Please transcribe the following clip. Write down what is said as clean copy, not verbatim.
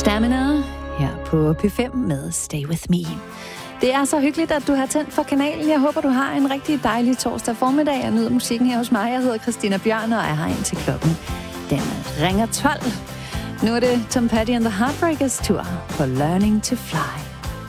Stamina her på P5 med Stay With Me. Det er så hyggeligt, at du har tændt for kanalen. Jeg håber, du har en rigtig dejlig torsdag formiddag og nyder musikken her hos mig. Jeg hedder Christina Bjørn, og jeg har indtil klokken. Den ringer 12. Nu er det Tom Petty and the Heartbreakers tur på Learning to Fly.